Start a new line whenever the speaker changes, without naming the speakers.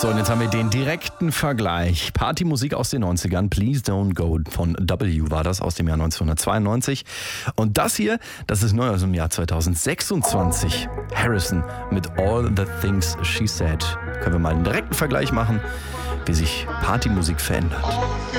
So, und jetzt haben wir den direkten Vergleich. Partymusik aus den 90ern, Please Don't Go von W war das aus dem Jahr 1992. Und das hier, das ist neu aus dem Jahr 2026. Harrison mit All the Things She Said. Können wir mal einen direkten Vergleich machen, wie sich Partymusik verändert.